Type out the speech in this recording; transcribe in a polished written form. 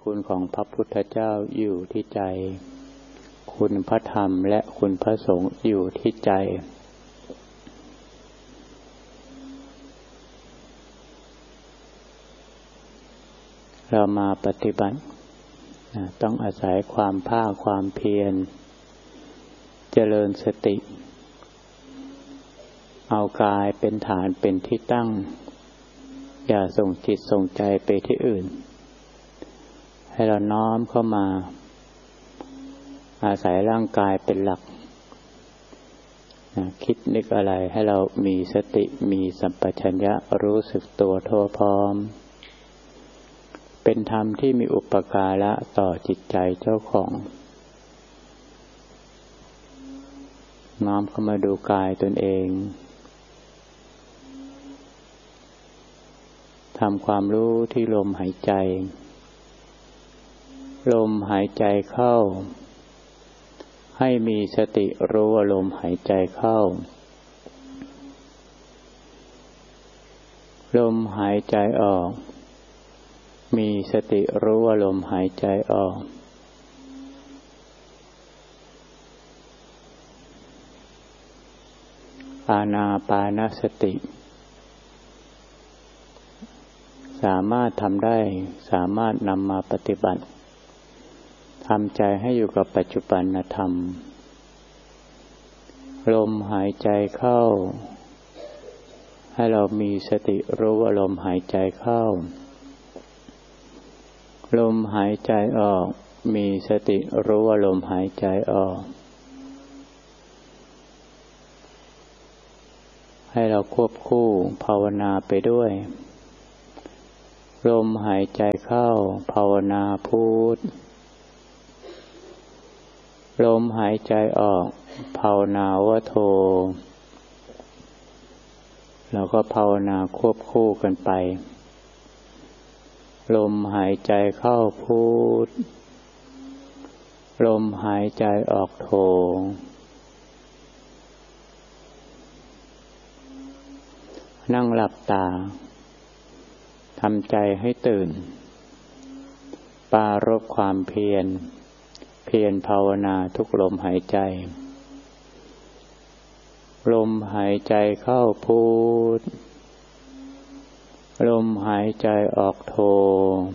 คุณของพระพุทธเจ้าอยู่ที่ใจคุณพระธรรมและคุณพระสงฆ์อยู่ที่ใจเรามาปฏิบัติต้องอาศัยความภาคความเพียรเจริญสติเอากายเป็นฐานเป็นที่ตั้งอย่าส่งจิตส่งใจไปที่อื่นให้เราน้อมเข้ามาอาศัยร่างกายเป็นหลักคิดนึกอะไรให้เรามีสติมีสัมปชัญญะรู้สึกตัวทั่วพร้อมเป็นธรรมที่มีอุปการะต่อจิตใจเจ้าของน้อมเข้ามาดูกายตนเองทำความรู้ที่ลมหายใจลมหายใจเข้าให้มีสติรู้ว่าลมหายใจเข้าลมหายใจออกมีสติรู้ว่าลมหายใจออกอานาปานสติสามารถทำได้สามารถนำมาปฏิบัติทำใจให้อยู่กับปัจจุบันธรรมลมหายใจเข้าให้เรามีสติรู้ว่าลมหายใจเข้าลมหายใจออกมีสติรู้ว่าลมหายใจออกให้เราควบคู่ภาวนาไปด้วยลมหายใจเข้าภาวนาพุทลมหายใจออกภาวนาวะโทเราก็ภาวนาควบคู่กันไปลมหายใจเข้าพุทลมหายใจออกโทนั่งหลับตาทำใจให้ตื่นปรารภความเพียรภาวนาทุกลมหายใจลมหายใจเข้าพุทลมหายใจออกโท